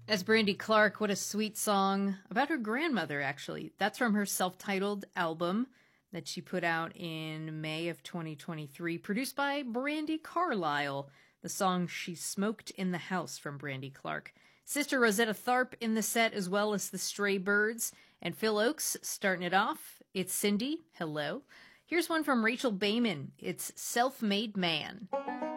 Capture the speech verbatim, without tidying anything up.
As Brandy Clark, what a sweet song about her grandmother, actually. That's from her self-titled album that she put out in May of twenty twenty-three, produced by Brandy Carlisle. The song She Smoked in the House from Brandy Clark. Sister Rosetta Tharpe in the set, as well as the Stray Birds. And Phil Oakes starting it off. It's Cindy. Hello. Here's one from Rachel Bayman. It's Self-Made Man.